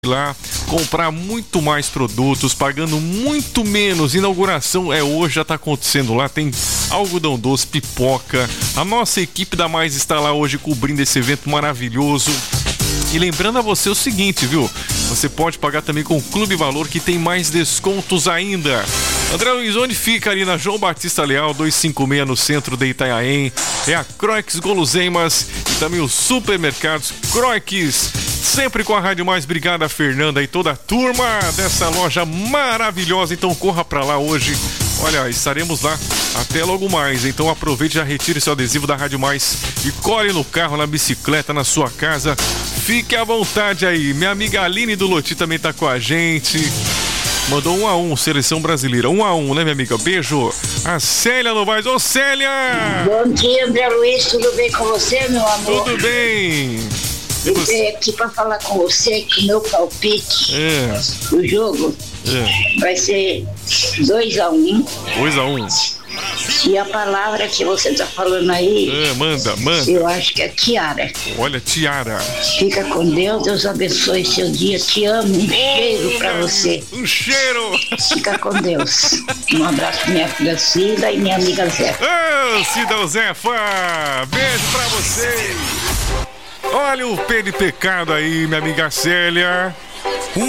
lá comprar muito mais produtos, pagando muito menos. Inauguração é hoje, já tá acontecendo lá, tem algodão doce, pipoca. A nossa equipe da Mais está lá hoje cobrindo esse evento maravilhoso. E lembrando a você o seguinte, viu? Você pode pagar também com o Clube Valor, que tem mais descontos ainda. André Luiz, onde fica ali na João Batista Leal, 256, no centro de Itanhaém. É a Croix Guloseimas e também os supermercados Croix. Sempre com a Rádio Mais. Obrigado a Fernanda e toda a turma dessa loja maravilhosa. Então corra pra lá hoje. Olha, estaremos lá até logo mais. Então aproveite e já retire seu adesivo da Rádio Mais e colhe no carro, na bicicleta, na sua casa. Fique à vontade aí. Minha amiga Aline do Loti também tá com a gente. Mandou 1-1, seleção brasileira. 1-1, né, minha amiga? Beijo. A Célia Novaes. Ô, Célia! Bom dia, André Luiz. Tudo bem com você, meu amor? Tudo bem. Eu venho aqui para falar com você que o meu palpite do jogo vai ser 2-1. 2-1. E a palavra que você tá falando aí, manda. eu acho que é tiara. Olha, tiara. Fica com Deus, Deus abençoe seu dia. Te amo, um cheiro pra você. Um cheiro. Fica com Deus. Um abraço pra minha filha Cida e minha amiga Zé. Cida Zefa, beijo pra vocês. Olha o pé de pecado aí, minha amiga Célia.